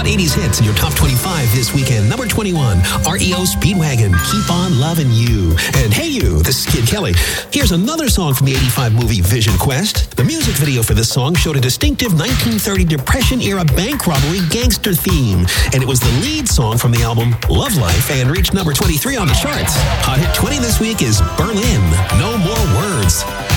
Hot 80s hits in your top 25 this weekend. Number 21, REO Speedwagon, Keep On Loving You. And Hey You, this is Kid Kelly. Here's another song from the 85 movie Vision Quest. The music video for this song showed a distinctive 1930 Depression-era bank robbery gangster theme. And it was the lead song from the album Love Life and reached number 23 on the charts. Hot Hit 20 this week is Berlin, No More Words.